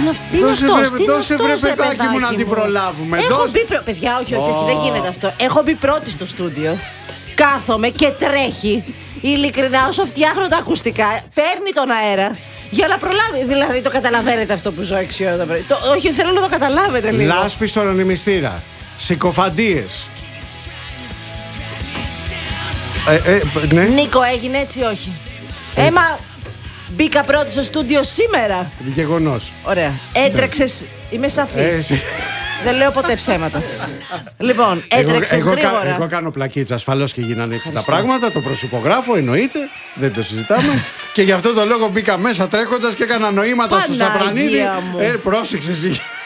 Δώσε βρε παιδάκι μου να την προλάβουμε. Έχω μπει παιδιά, όχι, δεν γίνεται αυτό. Έχω μπει πρώτη στο στούντιο. Κάθομαι και τρέχει. Ειλικρινά, όσο φτιάχνω τα ακουστικά, παίρνει τον αέρα. Για να προλάβει. Δηλαδή, το καταλαβαίνετε αυτό που ζω 6 ώρα το πρωί. Όχι, θέλω να το καταλάβετε λίγο. Λάσπη στον ανεμιστήρα. Συκοφαντίες. Ναι. Νίκο, έγινε έτσι, όχι? Έμα, μπήκα πρώτη στο στούντιο σήμερα. Γεγονός. Ωραία. Έτρεξες, είμαι σαφής. Δεν λέω ποτέ ψέματα. Λοιπόν, έτρεξες γρήγορα. Εγώ κάνω πλακίτσα, ασφαλώς και γίνανε έτσι τα πράγματα. Το προσυπογράφω, εννοείται. Δεν το συζητάμε. Και γι' αυτό το λόγο μπήκα μέσα τρέχοντας και έκανα νοήματα στο Σαπρανίδη. Πρόσεξε εσύ.